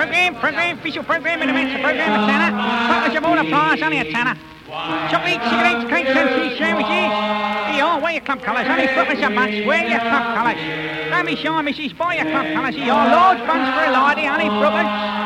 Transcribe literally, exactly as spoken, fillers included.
Programme, programme, official programme in the midst of programme a tenner. Package of all the prize, only a tenner. Chocolate, cigarettes, cakes, and cheese sandwiches. Here, oh, wear your club colours, only footers a bunch, wear your club colours. Don't be shy, missus, buy your club colours. Here, large buns for a lady, honey, footers.